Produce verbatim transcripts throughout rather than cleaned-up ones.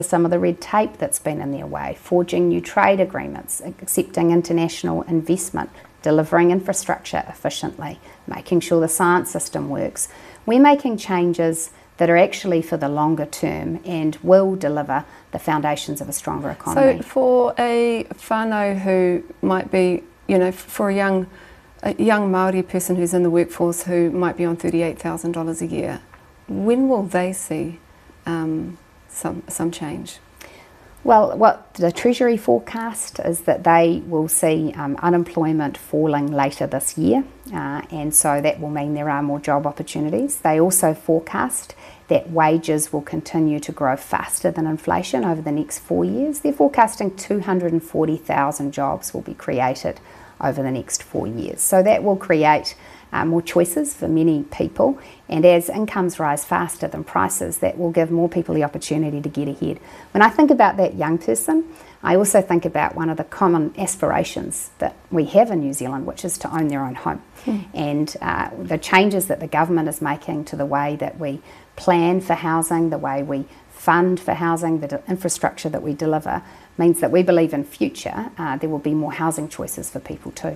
some of the red tape that's been in their way, forging new trade agreements, accepting international investment, delivering infrastructure efficiently, making sure the science system works. We're making changes that are actually for the longer term and will deliver the foundations of a stronger economy. So for a whānau who might be, you know, for a young, a young Māori person who's in the workforce who might be on thirty-eight thousand dollars a year, when will they see um, some, some change? Well, what the Treasury forecast is that they will see um, unemployment falling later this year, uh, and so that will mean there are more job opportunities. They also forecast that wages will continue to grow faster than inflation over the next four years. They're forecasting two hundred forty thousand jobs will be created over the next four years. So that will create uh, more choices for many people, and as incomes rise faster than prices, that will give more people the opportunity to get ahead. When I think about that young person, I also think about one of the common aspirations that we have in New Zealand, which is to own their own home. Mm. And uh, the changes that the government is making to the way that we plan for housing, the way we fund for housing, the infrastructure that we deliver, means that we believe in future uh, there will be more housing choices for people too.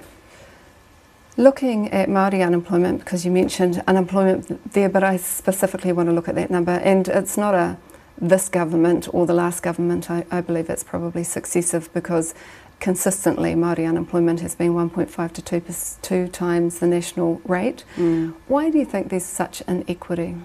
Looking at Māori unemployment, because you mentioned unemployment there, but I specifically want to look at that number, and it's not a this government or the last government. I, I believe it's probably successive, because consistently Māori unemployment has been one point five to two, two times the national rate. Mm. Why do you think there's such inequity?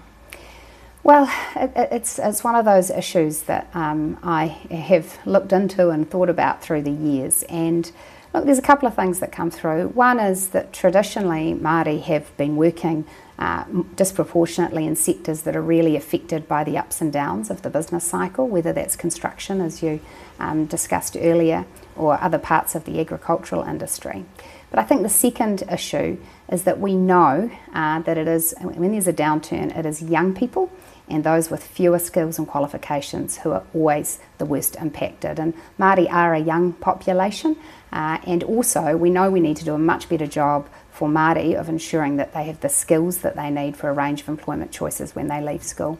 Well, it, it's, it's one of those issues that um, I have looked into and thought about through the years, and look, there's a couple of things that come through. One is that traditionally Māori have been working uh, disproportionately in sectors that are really affected by the ups and downs of the business cycle, whether that's construction, as you um, discussed earlier, or other parts of the agricultural industry. But I think the second issue is that we know uh, that it is, when there's a downturn, it is young people and those with fewer skills and qualifications who are always the worst impacted. And Māori are a young population, uh, and also we know we need to do a much better job for Māori of ensuring that they have the skills that they need for a range of employment choices when they leave school.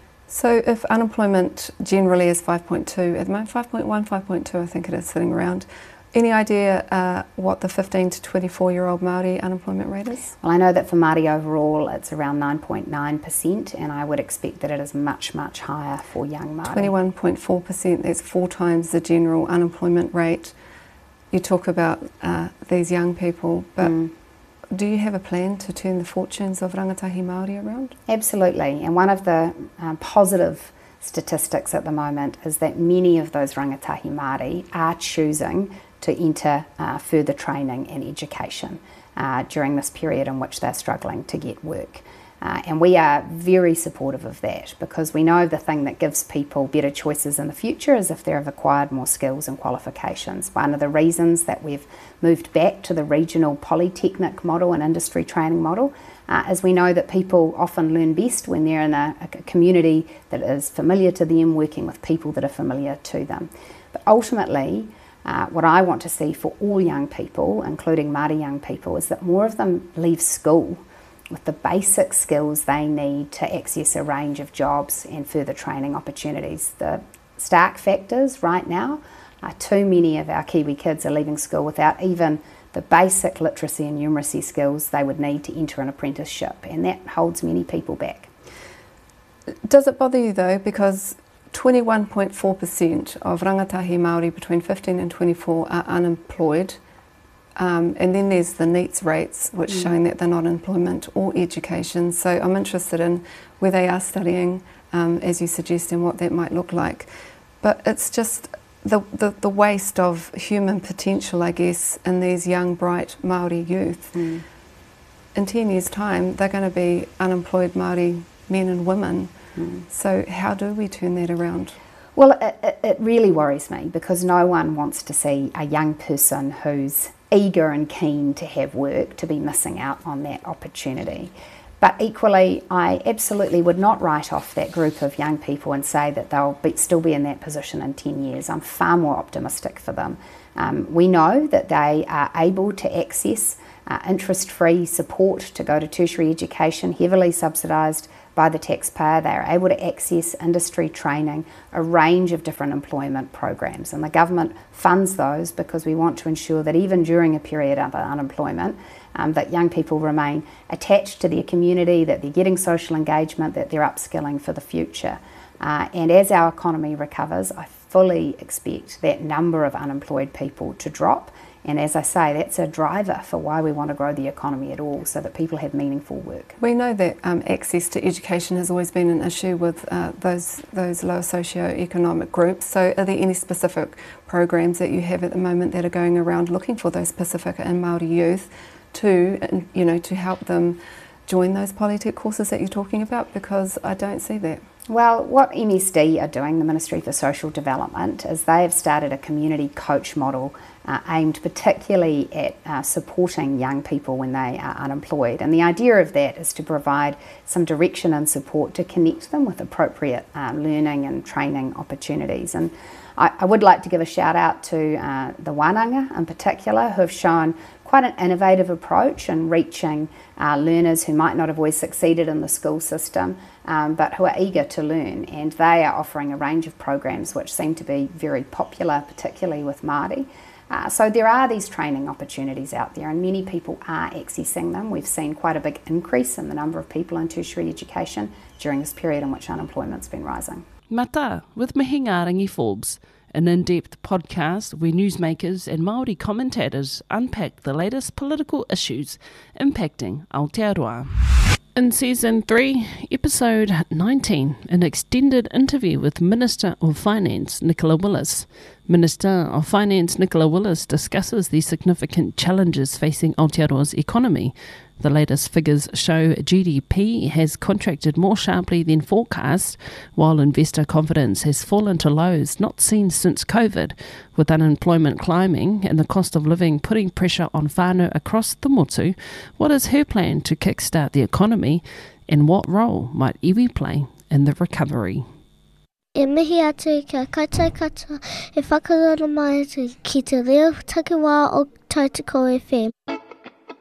So if unemployment generally is five point two, at the moment five point one, five point two I think it is sitting around, any idea uh, what the fifteen to twenty-four year old Māori unemployment rate is? Well, I know that for Māori overall it's around nine point nine percent, and I would expect that it is much, much higher for young Māori. twenty-one point four percent, that's four times the general unemployment rate. You talk about uh, these young people, but mm. do you have a plan to turn the fortunes of rangatahi Māori around? Absolutely, and one of the um, positive statistics at the moment is that many of those rangatahi Māori are choosing to enter uh, further training and education uh, during this period in which they're struggling to get work. Uh, and we are very supportive of that, because we know the thing that gives people better choices in the future is if they have acquired more skills and qualifications. One of the reasons that we've moved back to the regional polytechnic model and industry training model uh, is we know that people often learn best when they're in a, a community that is familiar to them, working with people that are familiar to them. But ultimately, Uh, what I want to see for all young people, including Māori young people, is that more of them leave school with the basic skills they need to access a range of jobs and further training opportunities. The stark factors right now are too many of our Kiwi kids are leaving school without even the basic literacy and numeracy skills they would need to enter an apprenticeship, and that holds many people back. Does it bother you though, because twenty-one point four percent of rangatahi Māori between fifteen and twenty-four are unemployed, um, and then there's the NEETS rates, which mm. showing that they're not in employment or education. So I'm interested in where they are studying, um, as you suggest, and what that might look like. But it's just the, the, the waste of human potential, I guess, in these young, bright Māori youth. Mm. In ten years' time, they're going to be unemployed Māori men and women. So how do we turn that around? Well, it, it really worries me, because no one wants to see a young person who's eager and keen to have work to be missing out on that opportunity. But equally, I absolutely would not write off that group of young people and say that they'll be, still be in that position in ten years. I'm far more optimistic for them. Um, we know that they are able to access uh, interest-free support to go to tertiary education, heavily subsidised by the taxpayer. They're able to access industry training, a range of different employment programs, and the government funds those because we want to ensure that even during a period of unemployment, um, that young people remain attached to their community, that they're getting social engagement, that they're upskilling for the future. Uh, and as our economy recovers, I fully expect that number of unemployed people to drop. And as I say, that's a driver for why we want to grow the economy at all, so that people have meaningful work. We know that um, access to education has always been an issue with uh, those those lower socio-economic groups. So are there any specific programs that you have at the moment that are going around looking for those Pacifica and Māori youth to, you know, to help them join those Polytech courses that you're talking about? Because I don't see that. Well, what M S D are doing, the Ministry for Social Development, is they have started a community coach model uh, aimed particularly at uh, supporting young people when they are unemployed. And the idea of that is to provide some direction and support to connect them with appropriate um, learning and training opportunities. And I, I would like to give a shout out to uh, the Wānanga in particular, who have shown quite an innovative approach in reaching uh, learners who might not have always succeeded in the school system, um, but who are eager to learn. And they are offering a range of programs which seem to be very popular, particularly with Māori. Uh, so there are these training opportunities out there, and many people are accessing them. We've seen quite a big increase in the number of people in tertiary education during this period in which unemployment's been rising. Mata with Mihingarangi Forbes, an in-depth podcast where newsmakers and Māori commentators unpack the latest political issues impacting Aotearoa. In Season three, Episode nineteen, an extended interview with Minister of Finance Nicola Willis. Minister of Finance Nicola Willis discusses the significant challenges facing Aotearoa's economy. The latest figures show G D P has contracted more sharply than forecast, while investor confidence has fallen to lows not seen since COVID, with unemployment climbing and the cost of living putting pressure on whānau across the motu. What is her plan to kickstart the economy, and what role might iwi play in the recovery? E mihi atu kia kaitai katoa e whakarara mai atu ki te reo takiwā o Tautoko F M.